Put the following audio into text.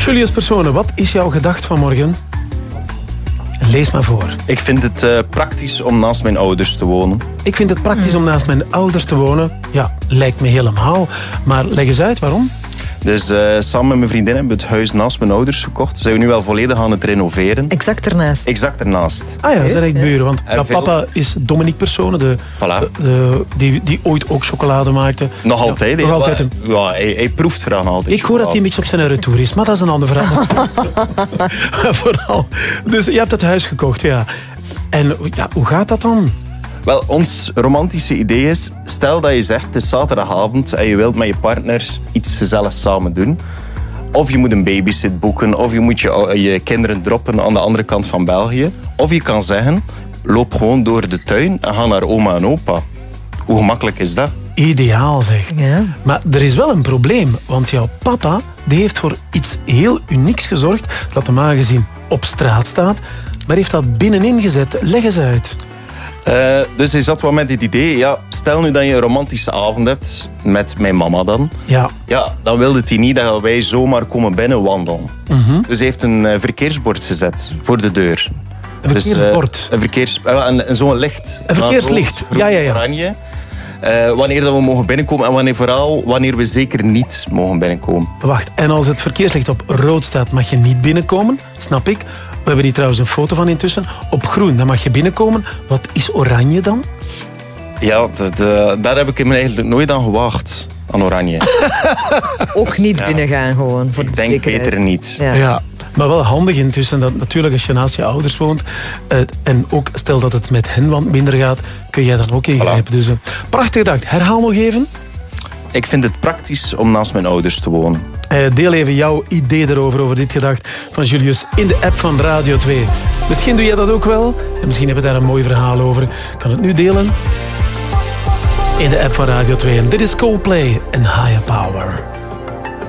Julius Persone, wat is jouw gedacht vanmorgen? Lees maar voor. Ik vind het praktisch om naast mijn ouders te wonen. Ik vind het praktisch om naast mijn ouders te wonen. Ja, lijkt me helemaal. Maar leg eens uit, waarom? Dus samen met mijn vriendin hebben we het huis naast mijn ouders gekocht. Zijn we nu al volledig aan het renoveren. Exact ernaast. Exact ernaast. Ah ja, dat zijn echt buren. Want En veel- papa is Dominique Persone, Voilà. die ooit ook chocolade maakte. Nog altijd. nog hè. altijd een- Ja, hij proeft graag nog altijd. Ik hoor dat hij een beetje op zijn retour is, maar dat is een ander verhaal. Vooral. Dus je hebt het huis gekocht, ja. En ja, hoe gaat dat dan? Wel, ons romantische idee is, stel dat je zegt, het is zaterdagavond en je wilt met je partner iets gezelligs samen doen. Of je moet een babysit boeken, of je moet je kinderen droppen aan de andere kant van België. Of je kan zeggen, loop gewoon door de tuin en ga naar oma en opa. Hoe gemakkelijk is dat? Ideaal, zeg. Ja. Maar er is wel een probleem, want jouw papa die heeft voor iets heel unieks gezorgd dat normaal gezien op straat staat, maar heeft dat binnenin gezet. Leg eens uit. Dus hij zat wel met dit idee, ja, stel nu dat je een romantische avond hebt, met mijn mama dan. Ja. Ja, dan wilde hij niet dat wij zomaar komen binnen wandelen. Dus hij heeft een verkeersbord gezet voor de deur. Een verkeersbord. En zo'n licht. Een verkeerslicht, Rood, ja. Oranje. Wanneer dat we mogen binnenkomen en wanneer we zeker niet mogen binnenkomen. Wacht, en als het verkeerslicht op rood staat, mag je niet binnenkomen, snap ik. We hebben hier trouwens een foto van intussen. Op groen, dan mag je binnenkomen. Wat is oranje dan? Ja, daar heb ik me eigenlijk nooit aan gewaagd. Aan oranje. Ook niet binnengaan gewoon. Voor Ik de denk zekerheid. beter niet. Ja. Ja, maar wel handig intussen. Dat natuurlijk als je naast je ouders woont. En ook stel dat het met hen wat minder gaat, kun jij dan ook ingrijpen. Dus prachtige dag. Herhaal nog even. Ik vind het praktisch om naast mijn ouders te wonen. Deel even jouw idee erover, over dit gedacht van Julius in de app van Radio 2. Misschien doe jij dat ook wel. En misschien heb je daar een mooi verhaal over. Kan het nu delen? In de app van Radio 2. En dit is Coldplay en Higher Power.